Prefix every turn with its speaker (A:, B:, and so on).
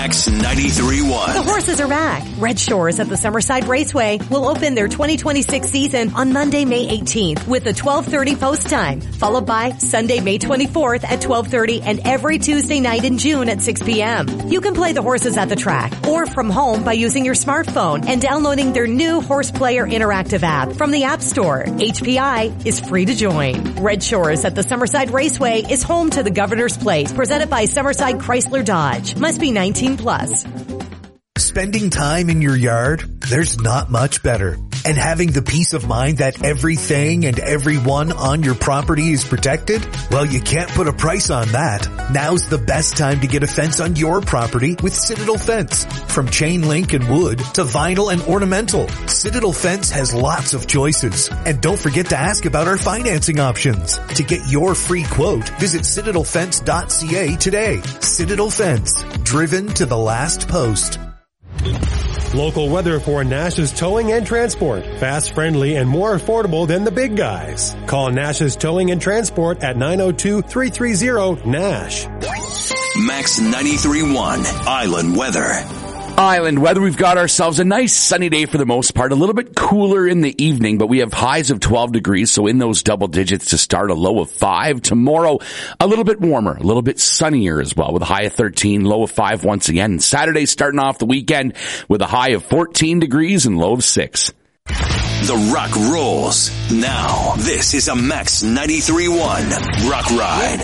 A: Max 93.1.
B: The horses are back. Red Shores at the Summerside Raceway will open their 2026 season on Monday, May 18th with a 12:30 post time, followed by Sunday, May 24th at 12:30 and every Tuesday night in June at 6 p.m. You can play the horses at the track or from home by using your smartphone and downloading their new Horse Player interactive app from the App Store. HPI is free to join. Red Shores at the Summerside Raceway is home to the Governor's Place, presented by Summerside Chrysler Dodge. Must be 19 plus.
C: Spending time in your yard, there's not much better. And having the peace of mind that everything and everyone on your property is protected? Well, you can't put a price on that. Now's the best time to get a fence on your property with Citadel Fence. From chain link and wood to vinyl and ornamental, Citadel Fence has lots of choices. And don't forget to ask about our financing options. To get your free quote, visit citadelfence.ca today. Citadel Fence, driven to the last post.
D: Local weather for Nash's Towing and Transport. Fast, friendly, and more affordable than the big guys. Call Nash's Towing and Transport at 902-330-NASH.
A: Max 93.1 Island Weather.
E: Island weather, we've got ourselves a nice sunny day for the most part, a little bit cooler in the evening, but we have highs of 12 degrees, so in those double digits to start, a low of 5. Tomorrow, a little bit warmer, a little bit sunnier as well, with a high of 13, low of 5 once again. And Saturday starting off the weekend with a high of 14 degrees and low of 6.
A: The Rock rolls. Now, this is a Max 93.1 Rock Ride.